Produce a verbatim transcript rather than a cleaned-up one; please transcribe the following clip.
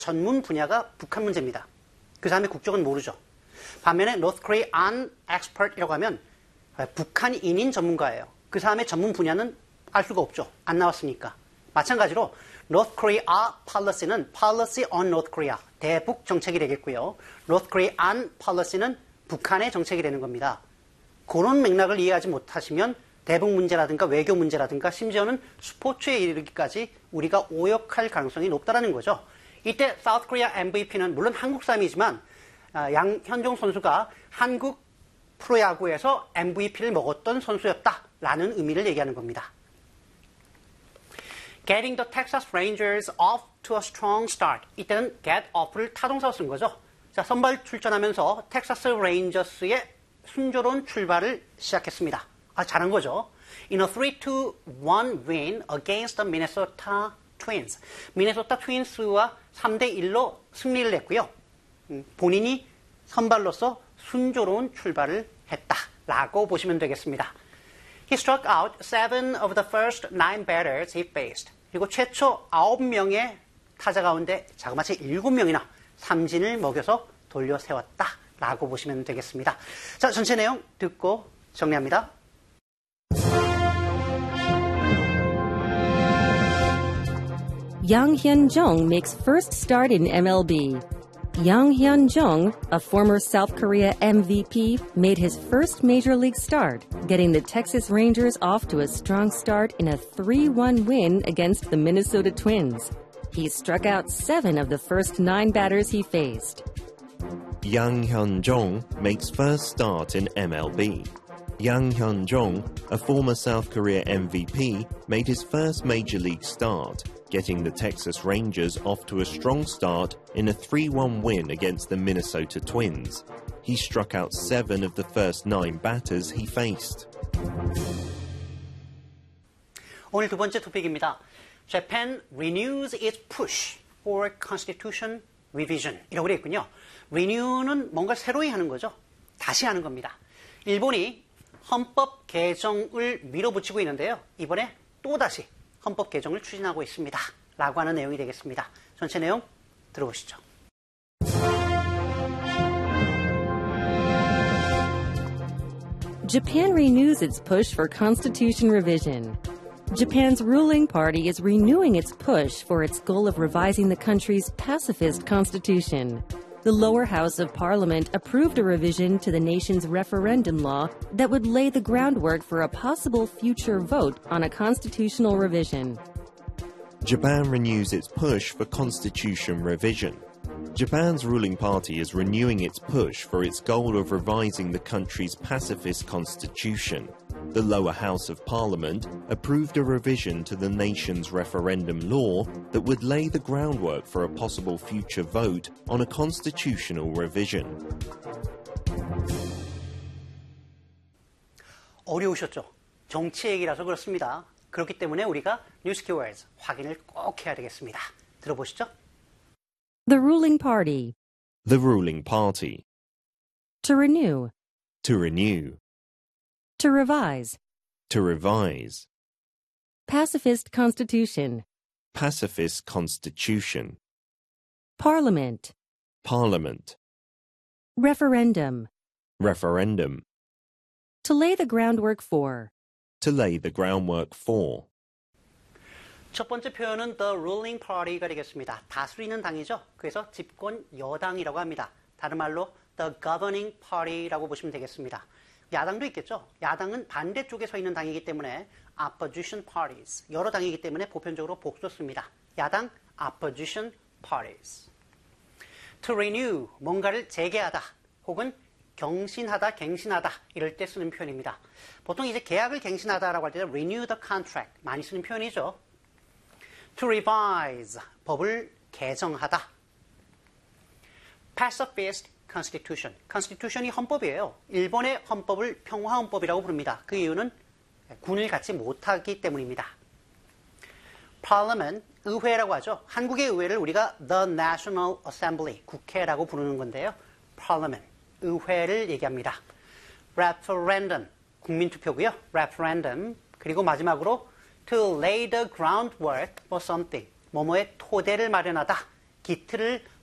전문 분야가 북한 문제입니다. 그 사람의 국적은 모르죠. 반면에 North Korean expert이라고 하면 북한인인 전문가예요. 그 사람의 전문 분야는 알 수가 없죠. 안 나왔으니까. 마찬가지로 North Korea policy는 policy on North Korea, 대북 정책이 되겠고요. North Korean policy는 북한의 정책이 되는 겁니다. 그런 맥락을 이해하지 못하시면 대북 문제라든가 외교 문제라든가 심지어는 스포츠에 이르기까지 우리가 오역할 가능성이 높다는 거죠. 이때 South Korea 엠브이피는 물론 한국 사람이지만 양현종 선수가 한국 프로야구에서 엠브이피를 먹었던 선수였다라는 의미를 얘기하는 겁니다. Getting the Texas Rangers off to a strong start. 이때는 get off를 타동사로 쓴 거죠. 자, 선발 출전하면서 텍사스 레인저스의 순조로운 출발을 시작했습니다. 아, 잘한 거죠. In a three to one win against the Minnesota Twins. 미네소타 트윈스와 삼 대 일로 승리를 했고요. 본인이 선발로서 순조로운 출발을 했다라고 보시면 되겠습니다. He struck out seven of the first nine batters he faced. 그리고 최초 아홉 명의 타자 가운데 자그마치 일곱 명이나 삼진을 먹여서 돌려 세웠다라고 보시면 되겠습니다. 자, 전체 내용 듣고 정리합니다. Yang Hyun-jung makes first start in M L B. Yang Hyun-jung, a former South Korea M V P, made his first major league start, getting the Texas Rangers off to a strong start in a three one win against the Minnesota Twins. He struck out seven of the first nine batters he faced. Yang Hyun-jung makes first start in M L B. Yang Hyun-jung, a former South Korea M V P, made his first major league start, getting the Texas Rangers off to a strong start in a three one win against the Minnesota Twins. He struck out seven of the first nine batters he faced. 오늘 두 번째 토픽입니다. Japan renews its push for constitution revision. 이라고 되어 있군요. renew는 뭔가 새로이 하는 거죠. 다시 하는 겁니다. 일본이 헌법 개정을 밀어붙이고 있는데요. 이번에 또다시 헌법 개정을 추진하고 있습니다. 라고 하는 내용이 되겠습니다. 전체 내용 들어보시죠. Japan renews its push for constitution revision. Japan's ruling party is renewing its push for its goal of revising the country's pacifist constitution. The lower house of parliament approved a revision to the nation's referendum law that would lay the groundwork for a possible future vote on a constitutional revision. Japan renews its push for constitution revision. Japan's ruling party is renewing its push for its goal of revising the country's pacifist constitution. The lower house of parliament approved a revision to the nation's referendum law that would lay the groundwork for a possible future vote on a constitutional revision. 어려우셨죠? 정치 얘기라서 그렇습니다. 그렇기 때문에 우리가 뉴스 키워드 확인을 꼭 해야 되겠습니다. 들어보시죠. The ruling party. The ruling party. To renew. To renew. To revise. To revise. Pacifist constitution. Pacifist constitution. Parliament. Parliament. Referendum. Referendum. To lay the groundwork for. To lay the groundwork for. 첫 번째 표현은 the ruling party가 되겠습니다. 다스리는 당이죠. 그래서 집권 여당이라고 합니다. 다른 말로 the governing party라고 보시면 되겠습니다. 야당도 있겠죠. 야당은 반대쪽에 서 있는 당이기 때문에 opposition parties. 여러 당이기 때문에 보편적으로 복수 씁니다. 야당 opposition parties. To renew, 뭔가를 재개하다 혹은 경신하다, 갱신하다 이럴 때 쓰는 표현입니다. 보통 이제 계약을 갱신하다라고 할 때는 renew the contract 많이 쓰는 표현이죠. To revise, 법을 개정하다. Pacifist constitution. constitution이 헌법이에요. 일본의 헌법을 평화헌법이라고 부릅니다. 그 이유는 군을 갖지 못하기 때문입니다. Parliament, 의회라고 하죠. 한국의 의회를 우리가 the National Assembly, 국회라고 부르는 건데요. Parliament, 의회를 얘기합니다. Referendum, 국민투표고요. Referendum, 그리고 마지막으로 to lay the groundwork for something, 뭐뭐의 토대를 마련하다. 기틀을